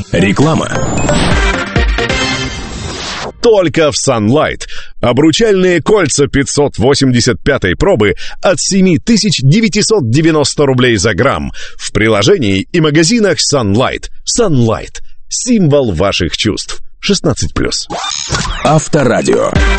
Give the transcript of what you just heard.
Реклама. Только в Sunlight. Обручальные кольца 585-й пробы от 7990 рублей за грамм. В приложении и магазинах Sunlight. Sunlight. Символ ваших чувств. 16+. Авторадио.